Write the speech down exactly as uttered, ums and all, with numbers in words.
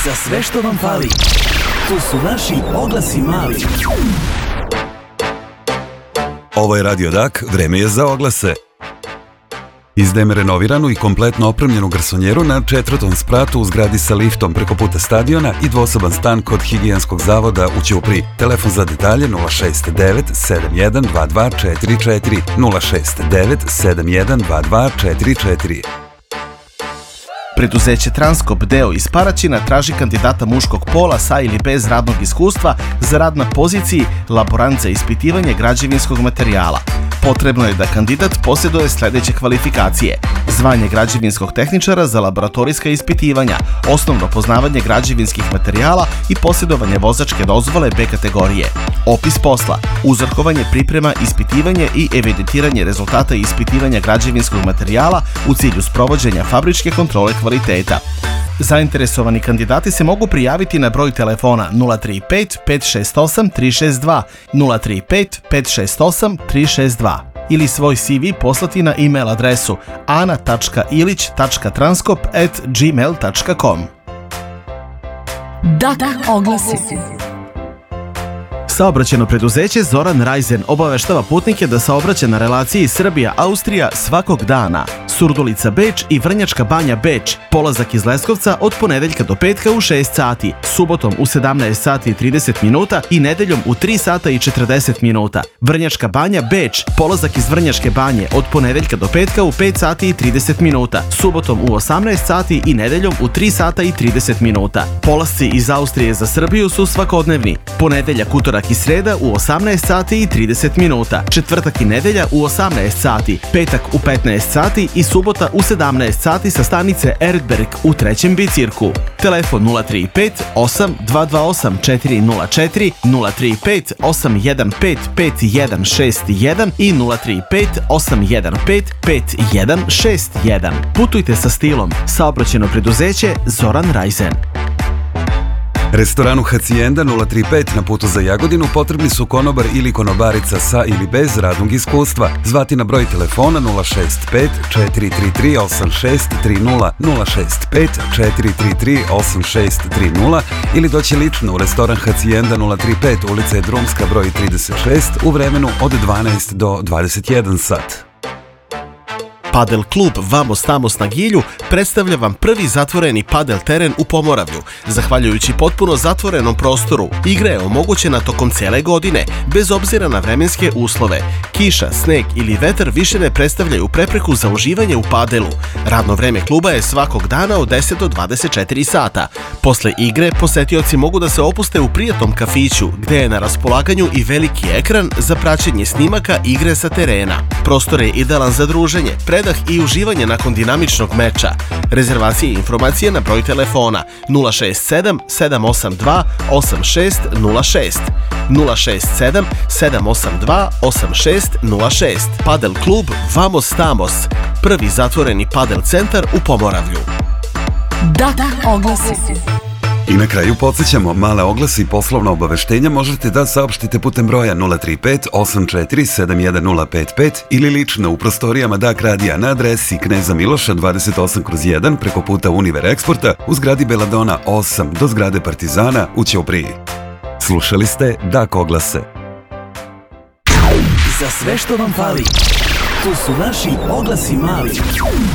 Za sve što vam fali, tu su naši oglasi mali. Ovo je Radio Dak, vreme je za oglase. Izdajem renoviranu i kompletno opremljenu garsonjeru na četvrtom spratu u zgradi sa liftom preko puta stadiona i dvosoban stan kod Higijenskog zavoda u Ćupriji. Telefon za detalje nula šest devet sedam jedan dva dva četiri četiri nula šest devet sedam jedan dva dva četiri četiri. Preduzeće Transkop deo iz Paraćina traži kandidata muškog pola sa ili bez radnog iskustva za rad na poziciji laborant za ispitivanje građevinskog materijala. Potrebno je da kandidat posjeduje sljedeće kvalifikacije: zvanje građevinskog tehničara za laboratorijska ispitivanja, osnovno poznavanje građevinskih materijala i posjedovanje vozačke dozvole B kategorije. Opis posla: uzorkovanje, priprema, ispitivanje i evidentiranje rezultata ispitivanja građevinskog materijala u cilju sprovođenja fabričke kontrole kvaliteta. Zainteresovani kandidati se mogu prijaviti na broj telefona nula tri pet pet šest osam tri šest dva, nula tri pet pet šest osam tri šest dva ili svoj C V poslati na e-mail adresu ana tačka ilić tačka transkop at gmail tačka com. Dak oglasi. Saobraćajno preduzeće Zoran Rajzen obaveštava putnike da saobraća na relaciji Srbija-Austrija svakog dana. Surdulica Beč i Vrnjačka Banja Beč, polazak iz Leskovca od ponedeljka do petka u šest sati, subotom u sedamnaest sati i trideset minuta i nedeljom u tri sata i četrdeset minuta. Vrnjačka Banja Beč, polazak iz Vrnjačke Banje od ponedeljka do petka u pet sati i trideset minuta, subotom u osamnaest sati i nedeljom u tri sata i trideset minuta. Polasci iz Austrije za Srbiju su svakodnevni. Ponedeljak, utorak i sreda u osamnaest sati i trideset minuta, četvrtak i nedelja u osamnaest sati, petak u petnaest sati i subota u sedamnaest sati sa stanice Erdberg u trećem bicirku. Telefon nula tri pet osam dva dva osam četiri nula četiri, nula tri pet osam jedan pet pet jedan šest jedan i nula tri pet osam jedan pet pet jedan šest jedan. Putujte sa stilom. Saobraćajno preduzeće Zoran Rajzen. Restoranu Hacijenda nula tri pet na putu za Jagodinu potrebni su konobar ili konobarica sa ili bez radnog iskustva. Zvati na broj telefona nula šest pet četiri tri tri osam šest tri nula, nula šest pet četiri tri tri osam šest tri nula ili doći lično u restoran Hacijenda nula tri pet, ulica je Drumska broj trideset šest u vremenu od dvanaest do dvadeset jedan sat. Padel klub Vamos Tamos na Gilju predstavlja vam prvi zatvoreni padel teren u Pomoravlju. Zahvaljujući potpuno zatvorenom prostoru, igra je omogućena tokom cele godine, bez obzira na vremenske uslove. Kiša, sneg ili vetar više ne predstavljaju prepreku za uživanje u padelu. Radno vreme kluba je svakog dana od deset do dvadeset četiri sata. Posle igre, posetioci mogu da se opuste u prijatnom kafiću, gde je na raspolaganju i veliki ekran za praćenje snimaka igre sa terena. Prostor je idealan za druženje, predah i uživanje nakon dinamičnog meča. Rezervacije i informacije na broj telefona nula šest sedam sedam osam dva osam šest nula šest, nula šest sedam sedam osam dva osam šest nula šest. Padel klub Vamos Tamos, prvi zatvoreni padel centar u Pomoravlju. Dak oglasi. I na kraju podsjećamo, male oglasi i poslovna obaveštenja možete da saopštite putem broja nula tri pet osam četiri sedam jedan nula pet pet ili lično u prostorijama Dak radija na adresi Kneza Miloša dvadeset osam kroz jedan preko puta Univer Eksporta u zgradi Beladona osam do zgrade Partizana u Ćupriji. Slušali ste Dak oglase. Za sve što vam fali, tu su naši oglasi mali.